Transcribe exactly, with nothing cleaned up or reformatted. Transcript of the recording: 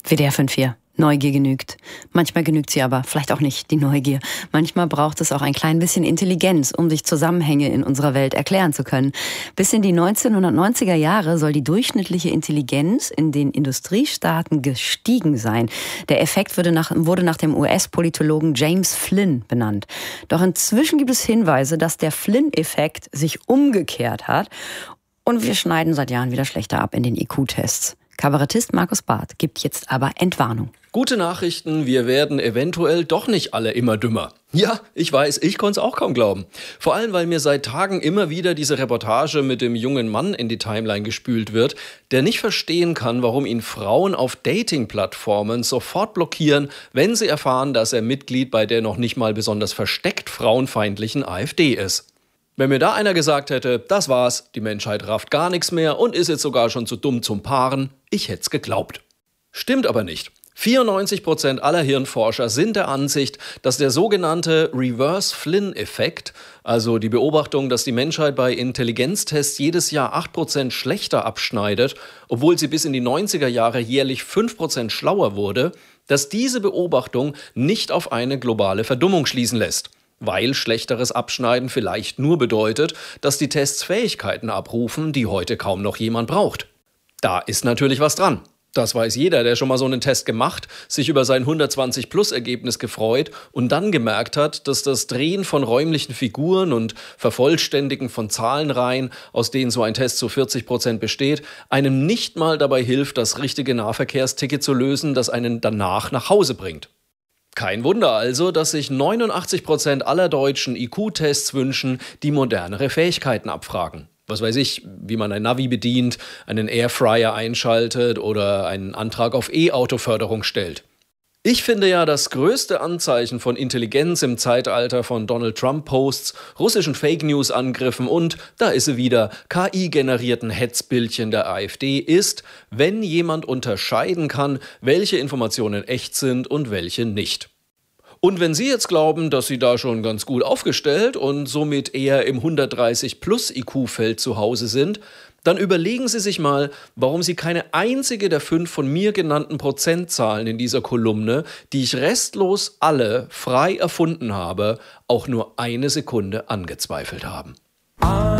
W D R fünf vier. Neugier genügt. Manchmal genügt sie aber, vielleicht auch nicht, die Neugier. Manchmal braucht es auch ein klein bisschen Intelligenz, um sich Zusammenhänge in unserer Welt erklären zu können. Bis in die neunzehnhundertneunziger Jahre soll die durchschnittliche Intelligenz in den Industriestaaten gestiegen sein. Der Effekt wurde nach, wurde nach dem U S-Politologen James Flynn benannt. Doch inzwischen gibt es Hinweise, dass der Flynn-Effekt sich umgekehrt hat. Und wir schneiden seit Jahren wieder schlechter ab in den I Q-Tests. Kabarettist Markus Barth gibt jetzt aber Entwarnung. Gute Nachrichten, wir werden eventuell doch nicht alle immer dümmer. Ja, ich weiß, ich konnte es auch kaum glauben. Vor allem, weil mir seit Tagen immer wieder diese Reportage mit dem jungen Mann in die Timeline gespült wird, der nicht verstehen kann, warum ihn Frauen auf Dating-Plattformen sofort blockieren, wenn sie erfahren, dass er Mitglied bei der noch nicht mal besonders versteckt frauenfeindlichen AfD ist. Wenn mir da einer gesagt hätte, das war's, die Menschheit rafft gar nichts mehr und ist jetzt sogar schon zu dumm zum Paaren, ich hätte es geglaubt. Stimmt aber nicht. vierundneunzig Prozent aller Hirnforscher sind der Ansicht, dass der sogenannte Reverse-Flynn-Effekt, also die Beobachtung, dass die Menschheit bei Intelligenztests jedes Jahr acht Prozent schlechter abschneidet, obwohl sie bis in die neunziger Jahre jährlich fünf Prozent schlauer wurde, dass diese Beobachtung nicht auf eine globale Verdummung schließen lässt. Weil schlechteres Abschneiden vielleicht nur bedeutet, dass die Tests Fähigkeiten abrufen, die heute kaum noch jemand braucht. Da ist natürlich was dran. Das weiß jeder, der schon mal so einen Test gemacht, sich über sein hundertzwanzig-Plus-Ergebnis gefreut und dann gemerkt hat, dass das Drehen von räumlichen Figuren und Vervollständigen von Zahlenreihen, aus denen so ein Test zu vierzig Prozent besteht, einem nicht mal dabei hilft, das richtige Nahverkehrsticket zu lösen, das einen danach nach Hause bringt. Kein Wunder also, dass sich neunundachtzig Prozent aller Deutschen I Q-Tests wünschen, die modernere Fähigkeiten abfragen. Was weiß ich, wie man ein Navi bedient, einen Airfryer einschaltet oder einen Antrag auf E-Auto-Förderung stellt. Ich finde ja das größte Anzeichen von Intelligenz im Zeitalter von Donald Trump-Posts, russischen Fake-News-Angriffen und, da ist sie wieder, K I-generierten Hetzbildchen der AfD ist, wenn jemand unterscheiden kann, welche Informationen echt sind und welche nicht. Und wenn Sie jetzt glauben, dass Sie da schon ganz gut aufgestellt und somit eher im hundertdreißig plus I Q-Feld zu Hause sind, dann überlegen Sie sich mal, warum Sie keine einzige der fünf von mir genannten Prozentzahlen in dieser Kolumne, die ich restlos alle frei erfunden habe, auch nur eine Sekunde angezweifelt haben.